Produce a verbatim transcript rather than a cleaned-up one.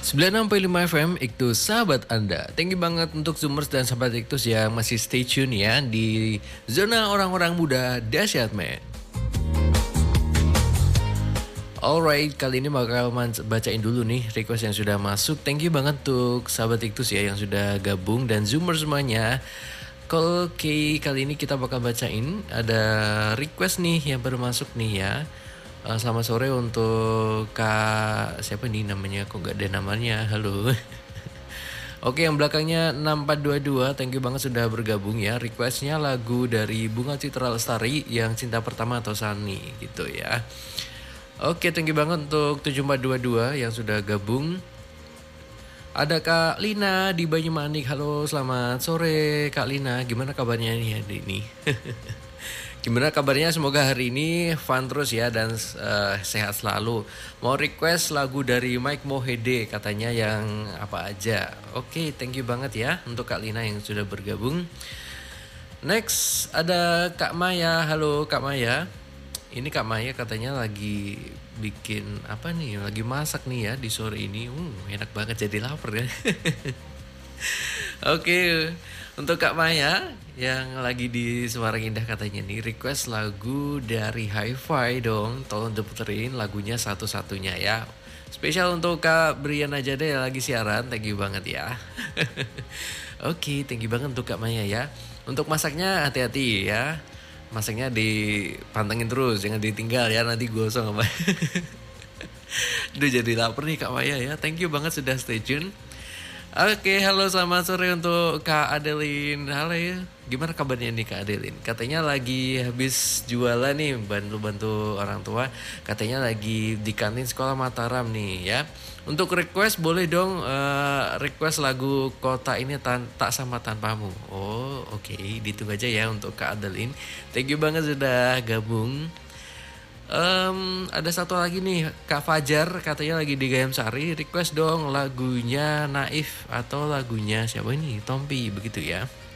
sembilan puluh enam koma lima F M Iktus sahabat Anda. Thank you banget untuk Zoomers dan sahabat Iktus yang masih stay tune ya di zona orang-orang muda dahsyat men. Alright, kali ini bakal bacain dulu nih request yang sudah masuk. Thank you banget untuk sahabat Iktus ya yang sudah gabung dan Zoomers semuanya. Oke, kali ini kita bakal bacain ada request nih yang baru masuk nih ya. Uh, selamat sore untuk Kak siapa nih namanya, kok gak ada namanya. Halo. Oke, yang belakangnya enam empat dua dua, thank you banget sudah bergabung ya. Requestnya lagu dari Bunga Citra Lestari yang Cinta Pertama atau Sani gitu ya. Oke, thank you banget untuk tujuh empat dua dua yang sudah gabung. Ada Kak Lina di Banyumanik. Halo, selamat sore Kak Lina. Gimana kabarnya nih hari ini? Gimana kabarnya? Semoga hari ini fun terus ya dan uh, sehat selalu. Mau request lagu dari Mike Mohede katanya yang apa aja. Oke, okay, thank you banget ya untuk Kak Lina yang sudah bergabung. Next ada Kak Maya. Halo Kak Maya. Ini Kak Maya katanya lagi bikin apa nih? Lagi masak nih ya di sore ini. Uh, enak banget, jadi lapar ya. Oke, okay. Untuk Kak Maya yang lagi di Semarang Indah katanya nih request lagu dari Hi-Fi dong. Tolong diputerin lagunya satu-satunya ya. Spesial untuk Kak Brian aja deh yang lagi siaran. Thank you banget ya. Oke, okay, thank you banget untuk Kak Maya ya. Untuk masaknya hati-hati ya. Masaknya dipantengin terus, jangan ditinggal ya, nanti gosong apa. Udah jadi lapar nih Kak Maya ya. Thank you banget sudah stay tune. Oke, halo selamat sore untuk Kak Adeline. Halo ya, gimana kabarnya nih Kak Adeline? Katanya lagi habis jualan nih, bantu-bantu orang tua. Katanya lagi di kantin sekolah Mataram nih ya. Untuk request boleh dong uh, request lagu Kota Ini tan- Tak Sama Tanpamu. Oh oke, okay. Ditunggu aja ya untuk Kak Adeline. Thank you banget sudah gabung. Um, ada satu lagi nih Kak Fajar katanya lagi di Gayam Sari, request dong lagunya Naif atau lagunya siapa ini, Tompi begitu ya.